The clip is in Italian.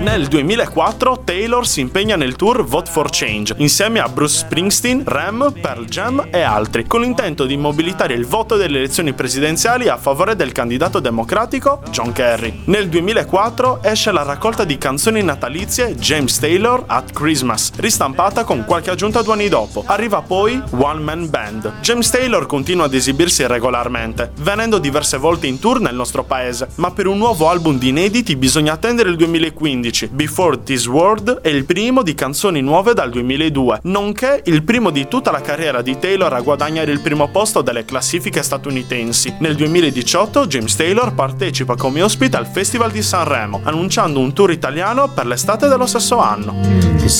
Nel 2004 Taylor si impegna nel tour Vote for Change insieme a Bruce Springsteen, Rem, Pearl Jam e altri, con l'intento di mobilitare il voto delle elezioni presidenziali a favore del candidato democratico John Kerry. Nel 2004 esce la raccolta di canzoni natalizie James Taylor at Christmas, ristampata con qualche aggiunta 2 anni dopo. Arriva poi One Man Band. James Taylor continua ad esibirsi regolarmente, venendo diverse volte in tour nel nostro paese, ma per un nuovo album di inediti bisogna attendere il 2015. Before This World è il primo di canzoni nuove dal 2002, nonché il primo di tutta la carriera di Taylor a guadagnare il primo posto delle classifiche statunitensi. Nel 2018 James Taylor partecipa come ospite al Festival di Sanremo, annunciando un tour italiano per l'estate dello stesso anno.